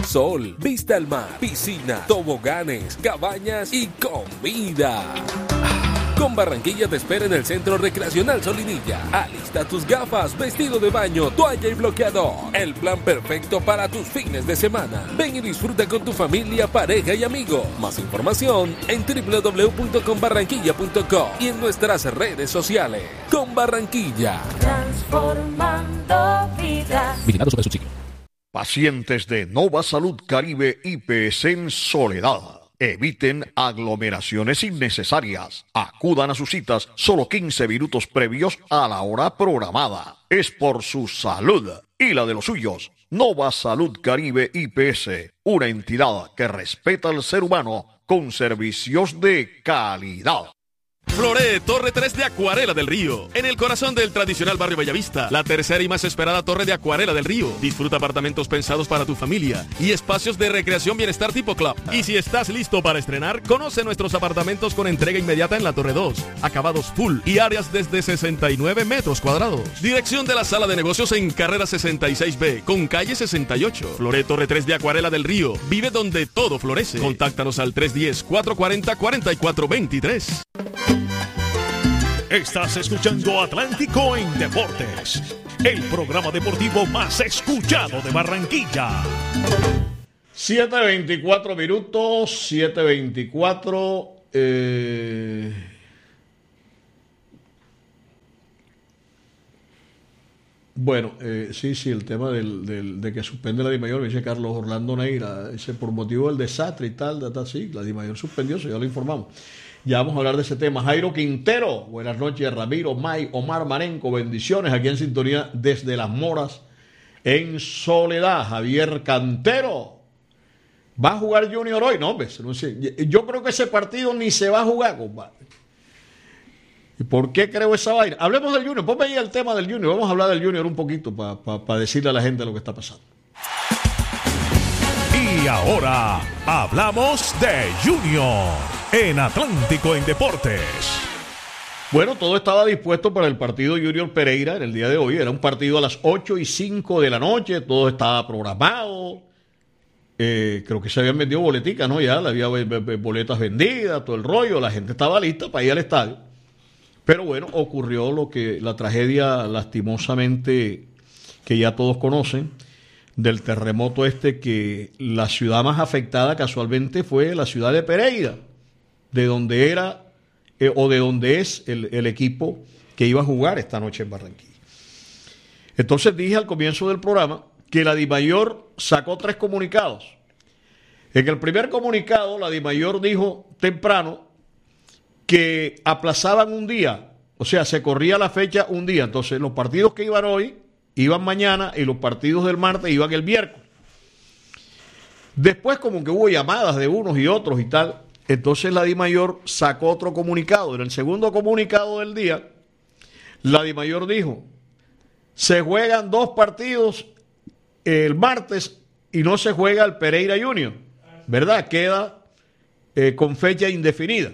sol, vista al mar, piscina, toboganes, cabañas y comida. Con Barranquilla te espera en el Centro Recreacional Solinilla. Alista tus gafas, vestido de baño, toalla y bloqueador. El plan perfecto para tus fines de semana. Ven y disfruta con tu familia, pareja y amigos. Más información en www.conbarranquilla.com y en nuestras redes sociales. Con Barranquilla. Transformando vidas. Vigilado sobre su ciclo. Pacientes de Nova Salud Caribe IPS en Soledad. Eviten aglomeraciones innecesarias. Acudan a sus citas solo 15 minutos previos a la hora programada. Es por su salud y la de los suyos. Nova Salud Caribe IPS, una entidad que respeta al ser humano con servicios de calidad. Floré, Torre 3 de Acuarela del Río, en el corazón del tradicional barrio Bellavista, la tercera y más esperada torre de Acuarela del Río. Disfruta apartamentos pensados para tu familia y espacios de recreación bienestar tipo club. Y si estás listo para estrenar, conoce nuestros apartamentos con entrega inmediata en la Torre 2, acabados full y áreas desde 69 metros cuadrados. Dirección de la sala de negocios en carrera 66B, con calle 68. Floré, Torre 3 de Acuarela del Río, vive donde todo florece. Contáctanos al 310-440-4423. Estás escuchando Atlántico en Deportes, el programa deportivo más escuchado de Barranquilla. 7:24 minutos, 7:24. Bueno, sí, el tema de que suspende la DIMAYOR, dice Carlos Orlando Neira, dice por motivo del desastre y tal, sí, la DIMAYOR suspendió, eso ya lo informamos. Ya vamos a hablar de ese tema. Jairo Quintero, buenas noches. Ramiro, May, Omar Marenco, bendiciones. Aquí en sintonía desde Las Moras, en Soledad. Javier Cantero, ¿va a jugar Junior hoy? No, hombre, no sé. Yo creo que ese partido ni se va a jugar, compadre. ¿Y por qué creo esa vaina? Hablemos del Junior. Ponme ahí el tema del Junior. Vamos a hablar del Junior un poquito para decirle a la gente lo que está pasando. Y ahora hablamos de Junior en Atlántico en Deportes. Bueno, todo estaba dispuesto para el partido Junior Pereira en el día de hoy. Era un partido a las 8:05 de la noche. Todo estaba programado. Creo que se habían vendido boleticas, ¿no? Ya había boletas vendidas, todo el rollo. La gente estaba lista para ir al estadio. Pero bueno, ocurrió la tragedia lastimosamente que ya todos conocen, del terremoto que la ciudad más afectada casualmente fue la ciudad de Pereira, de donde era o de donde es el equipo que iba a jugar esta noche en Barranquilla. Entonces dije al comienzo del programa que la DIMAYOR sacó 3 comunicados. En el primer comunicado la DIMAYOR dijo temprano que aplazaban un día, o sea, se corría la fecha un día. Entonces los partidos que iban hoy iban mañana y los partidos del martes iban el miércoles. Después como que hubo llamadas de unos y otros y tal. Entonces la DIMAYOR sacó otro comunicado. En el segundo comunicado del día, la DIMAYOR dijo, se juegan 2 partidos el martes y no se juega el Pereira Junior, ¿verdad? Queda con fecha indefinida.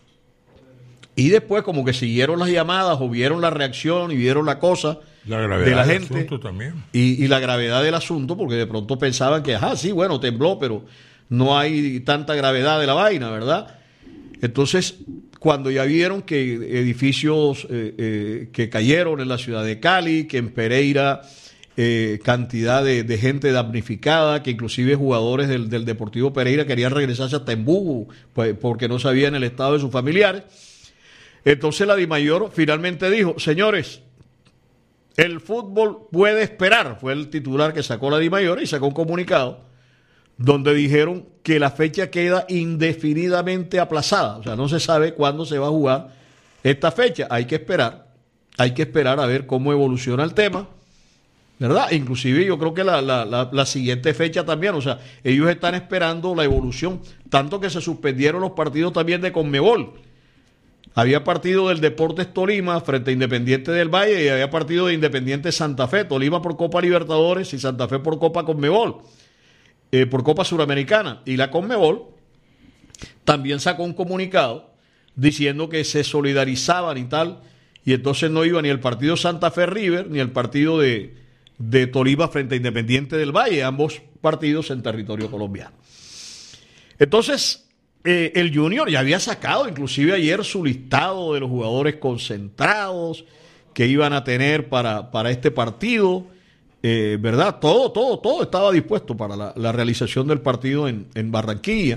Y después como que siguieron las llamadas o vieron la reacción y vieron la cosa la gravedad de la del gente asunto también. Y la gravedad del asunto, porque de pronto pensaban que, sí, bueno, tembló, pero no hay tanta gravedad de la vaina, ¿verdad? Entonces, cuando ya vieron que edificios que cayeron en la ciudad de Cali, que en Pereira cantidad de gente damnificada, que inclusive jugadores del Deportivo Pereira querían regresarse a Tembú, pues, porque no sabían el estado de sus familiares. Entonces la DIMAYOR finalmente dijo, señores, el fútbol puede esperar. Fue el titular que sacó la DIMAYOR y sacó un comunicado donde dijeron que la fecha queda indefinidamente aplazada. O sea, no se sabe cuándo se va a jugar esta fecha. Hay que esperar a ver cómo evoluciona el tema, ¿verdad? Inclusive yo creo que la siguiente fecha también. O sea, ellos están esperando la evolución, tanto que se suspendieron los partidos también de Conmebol. Había partido del Deportes Tolima frente a Independiente del Valle y había partido de Independiente Santa Fe, Tolima por Copa Libertadores y Santa Fe por Copa Conmebol, por Copa Suramericana. Y la Conmebol también sacó un comunicado diciendo que se solidarizaban y tal, y entonces no iba ni el partido Santa Fe River ni el partido de Tolima frente a Independiente del Valle, ambos partidos en territorio colombiano. Entonces, el Junior ya había sacado inclusive ayer su listado de los jugadores concentrados que iban a tener para este partido, ¿verdad? Todo estaba dispuesto para la realización del partido en Barranquilla.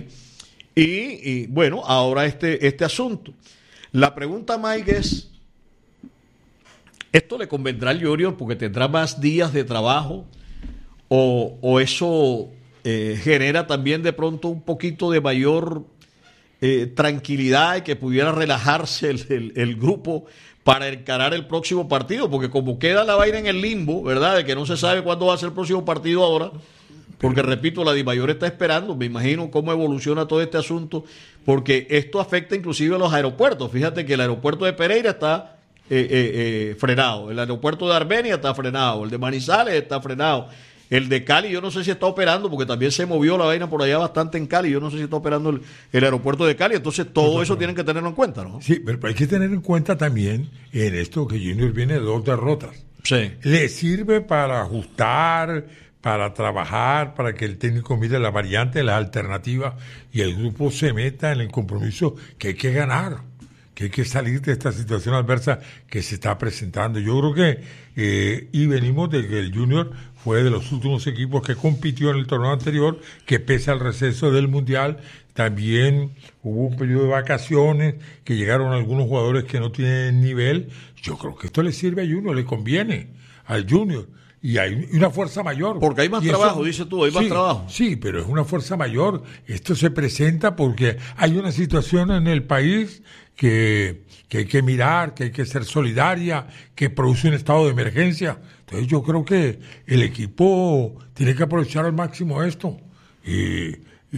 Y bueno, ahora este asunto. La pregunta, Mike, es, ¿esto le convendrá al Junior porque tendrá más días de trabajo? ¿O eso genera también de pronto un poquito de mayor tranquilidad y que pudiera relajarse el grupo para encarar el próximo partido? Porque como queda la vaina en el limbo, ¿verdad? De que no se sabe cuándo va a ser el próximo partido ahora, porque repito, la DIMAYOR está esperando, me imagino cómo evoluciona todo este asunto, porque esto afecta inclusive a los aeropuertos. Fíjate que el aeropuerto de Pereira está frenado, el aeropuerto de Armenia está frenado, el de Manizales está frenado, el de Cali yo no sé si está operando, porque también se movió la vaina por allá bastante en Cali, yo no sé si está operando el aeropuerto de Cali. Entonces todo eso tienen que tenerlo en cuenta, ¿no? Sí, pero hay que tener en cuenta también en esto que Junior viene de 2 derrotas. Sí. Le sirve para ajustar, para trabajar, para que el técnico mire la variante, las alternativas y el grupo se meta en el compromiso que hay que ganar, que hay que salir de esta situación adversa que se está presentando. Yo creo que, y venimos de que el Junior fue de los últimos equipos que compitió en el torneo anterior, que pese al receso del Mundial, también hubo un periodo de vacaciones, que llegaron algunos jugadores que no tienen nivel. Yo creo que esto le sirve a Junior, le conviene al Junior. Y hay una fuerza mayor. Porque hay más trabajo, dices tú, hay más trabajo. Sí, pero es una fuerza mayor. Esto se presenta porque hay una situación en el país que hay que mirar, que hay que ser solidaria, que produce un estado de emergencia. Entonces yo creo que el equipo tiene que aprovechar al máximo esto. Y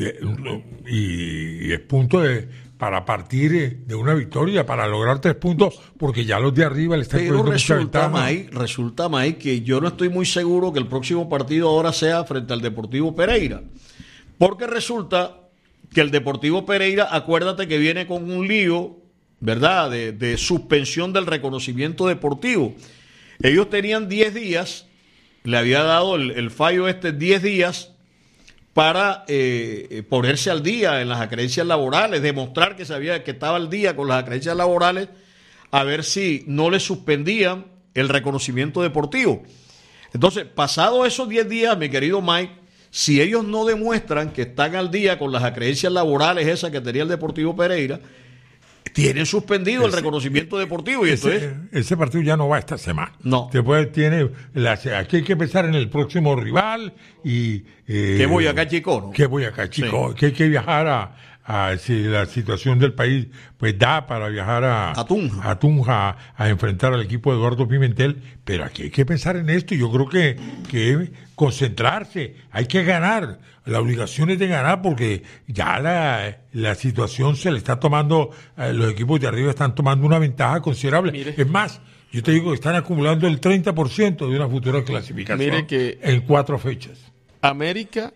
es punto para partir de una victoria, para lograr 3 puntos, porque ya los de arriba le están poniendo mucha ventaja. Resulta, Mike, que yo no estoy muy seguro que el próximo partido ahora sea frente al Deportivo Pereira, porque resulta que el Deportivo Pereira, acuérdate que viene con un lío, ¿verdad?, de suspensión del reconocimiento deportivo. Ellos tenían 10 días, le había dado el fallo 10 días para ponerse al día en las acreencias laborales, demostrar que estaba al día con las acreencias laborales, a ver si no le suspendían el reconocimiento deportivo. Entonces, pasados esos 10 días, mi querido Mike, si ellos no demuestran que están al día con las acreencias laborales esas que tenía el Deportivo Pereira, tienen suspendido el reconocimiento deportivo. Y ese partido ya no va esta semana. No. Después aquí hay que pensar en el próximo rival y que Boyacá Chicó, ¿no? Que Boyacá Chicó, sí. Que hay que viajar si la situación del país pues da para viajar a Tunja a enfrentar al equipo de Eduardo Pimentel, pero aquí hay que pensar en esto y yo creo que concentrarse, hay que ganar, la obligación es de ganar porque ya la situación se le está tomando, los equipos de arriba están tomando una ventaja considerable. Mire. Es más, yo te digo que están acumulando el 30% de una futura clasificación en 4 fechas. América,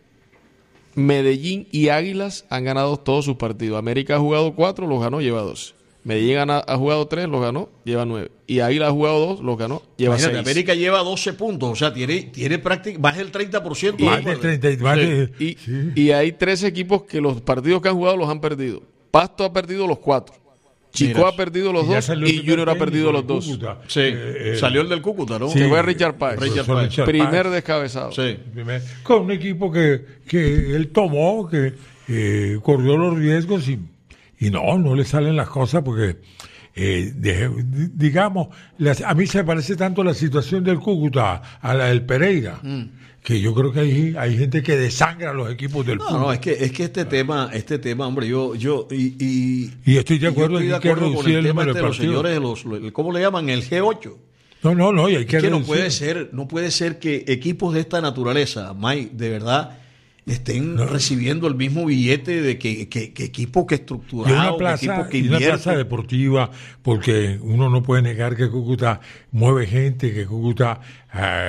Medellín y Águilas han ganado todos sus partidos. América ha jugado 4, los ganó, lleva 12. Medellín ha jugado 3, los ganó, lleva 9. Y Águilas ha jugado 2, los ganó, lleva 6. América lleva 12 puntos, o sea, tiene prácticamente más del 30%. Más del 30%. Y hay 3 equipos que los partidos que han jugado los han perdido. Pasto ha perdido los 4. Chico ha perdido los 2 y Junior ha perdido los 2. Sí, salió el del Cúcuta, ¿no? Sí, que fue Richard Páez. Primer descabezado. Sí. Con un equipo que él tomó, que corrió los riesgos y no le salen las cosas porque, digamos, a mí se me parece tanto la situación del Cúcuta a la del Pereira. Que yo creo que hay gente que desangra a los equipos del fútbol. No, es que este tema, hombre, y estoy de acuerdo en que reducir el número de los señores, ¿cómo le llaman? El G8. No, y hay que no puede ser que equipos de esta naturaleza, Mike, de verdad, estén recibiendo el mismo billete de que equipos que estructurados, equipos que invierten. Una plaza deportiva, porque uno no puede negar que Cúcuta mueve gente, que Cúcuta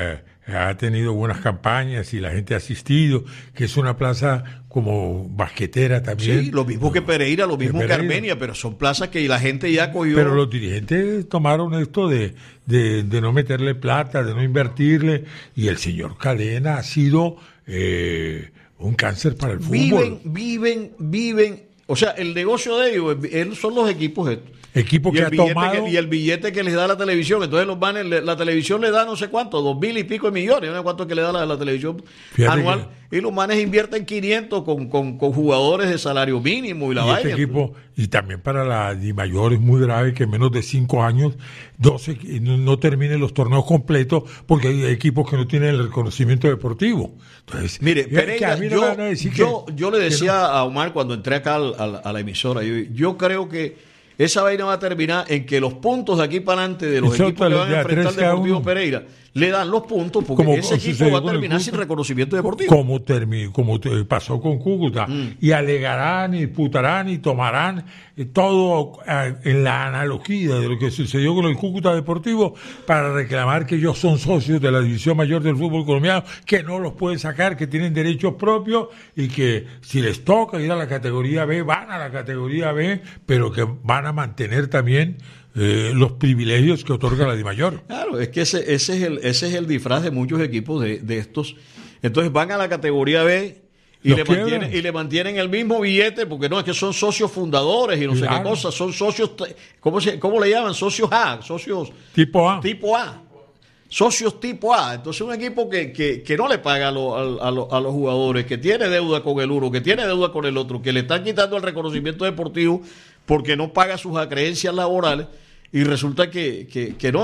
ha tenido buenas campañas y la gente ha asistido, que es una plaza como basquetera también. Sí, lo mismo que Pereira, lo mismo que Pereira. Armenia, pero son plazas que la gente ya cogió. Pero los dirigentes tomaron esto de no meterle plata, de no invertirle, y el señor Cadena ha sido un cáncer para el fútbol. Viven. O sea, el negocio de ellos son los equipos estos. Equipo que ha tomado. Y el billete que les da la televisión. Entonces los manes, la televisión le da no sé cuánto, 2,000 y pico de millones, no sé cuánto que le da la televisión anual. Y los manes invierten 500 con jugadores de salario mínimo y la vaina. Este equipo, y también para la Di Mayor es muy grave que en menos de 5 años 12 no terminen los torneos completos porque hay equipos que no tienen el reconocimiento deportivo. Entonces, mire, Pereira, yo le decía no. a Omar cuando entré acá a la emisora, yo creo que esa vaina va a terminar en que los puntos de aquí para adelante de los equipos que van a enfrentar al Deportivo Pereira le dan los puntos porque ese equipo va a terminar sin reconocimiento deportivo. Como pasó con Cúcuta. Y alegarán, y disputarán, y tomarán todo en la analogía de lo que sucedió con el Cúcuta Deportivo para reclamar que ellos son socios de la división mayor del fútbol colombiano, que no los pueden sacar, que tienen derechos propios y que si les toca ir a la categoría B, van a la categoría B, pero que van a mantener también los privilegios que otorga la DIMAYOR. Claro, es que ese es el disfraz de muchos equipos de estos. Entonces van a la categoría B y le mantienen el mismo billete, porque no es que son socios fundadores y no sé qué cosa, son socios, ¿cómo le llaman? Socios A, socios tipo A. Socios tipo A. Entonces un equipo que no le paga a los jugadores, que tiene deuda con el uno, que tiene deuda con el otro, que le están quitando el reconocimiento deportivo porque no paga sus acreencias laborales, y resulta que no.